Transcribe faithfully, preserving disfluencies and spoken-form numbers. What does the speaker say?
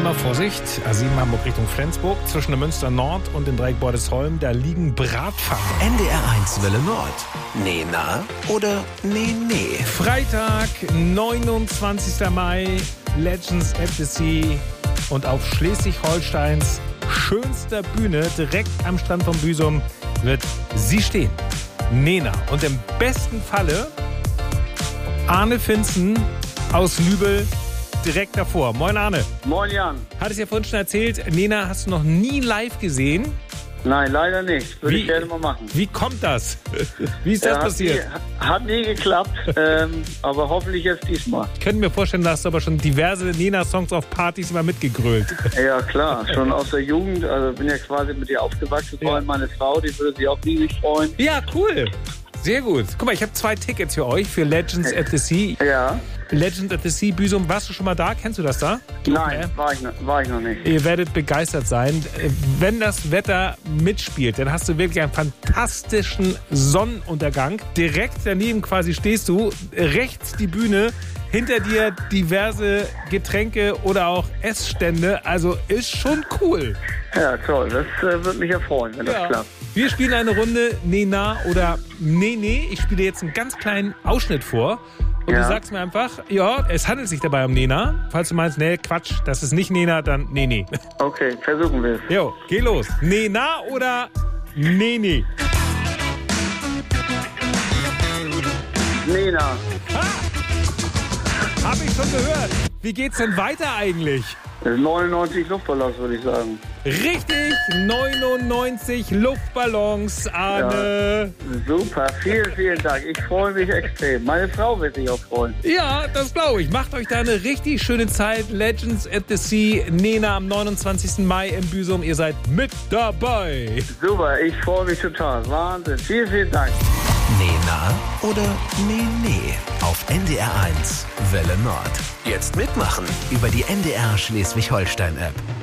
immer Vorsicht. A sieben Hamburg Richtung Flensburg, zwischen der Münster Nord und dem Dreieck Bordesholm, da liegen Bratpfannen. N D R eins Welle Nord. Nee, na oder nee, nee. Freitag, neunundzwanzigster Mai, Legends at the Sea und auf Schleswig-Holsteins schönster Bühne, direkt am Strand von Büsum, wird sie stehen. Nena. Und im besten Falle Arne Finzen aus Lübel direkt davor. Moin Arne. Moin Jan. Hat es ja vorhin schon erzählt, Nena hast du noch nie live gesehen? Nein, leider nicht. Würde Wie- ich gerne mal machen. Wie kommt das? Wie ist das Ja, passiert? Hat nie, hat nie geklappt, ähm, aber hoffentlich jetzt diesmal. Ich könnte mir vorstellen, da hast du aber schon diverse Nena-Songs auf Partys immer mitgegrölt. Ja klar, schon aus der Jugend, also bin ja quasi mit ihr aufgewachsen, vor Ja. allem meine Frau, die würde sich auch riesig freuen. Ja, cool. Sehr gut. Guck mal, ich habe zwei Tickets für euch, für Legends at the Sea. Ja, Legends at the Sea Büsum. Warst du schon mal da? Kennst du das da? nein, war ich, noch, war ich noch nicht. Ihr werdet begeistert sein. Wenn das Wetter mitspielt, dann hast du wirklich einen fantastischen Sonnenuntergang. Direkt daneben quasi stehst du, rechts die Bühne, hinter dir diverse Getränke oder auch Essstände. Also ist schon cool. Ja, toll, das äh, würde mich ja freuen, wenn das klappt. Wir spielen eine Runde Nena oder Nee, nee. Ich spiele jetzt einen ganz kleinen Ausschnitt vor. Und Ja. du sagst mir einfach, ja, es handelt sich dabei um Nena. Falls du meinst, nee, Quatsch, das ist nicht Nena, dann nee, nee. Okay, versuchen wir es. Jo, geh los. Nena oder Nee, nee. Nena, Hab ich schon gehört. Wie geht's denn weiter eigentlich? das ist neunundneunzig Luftballons, würde ich sagen. Richtig, neunundneunzig Luftballons, Arne. Super, vielen, vielen Dank. Ich freue mich extrem. Meine Frau wird sich auch freuen. Ja, das glaube ich. Macht euch da eine richtig schöne Zeit. Legends at the Sea, Nena am neunundzwanzigsten Mai im Büsum. Ihr seid mit dabei. Super, ich freue mich total. Wahnsinn. Vielen, vielen Dank. Nee, na oder nee, nee. Auf N D R eins Welle Nord. Jetzt mitmachen über die N D R Schleswig-Holstein-App.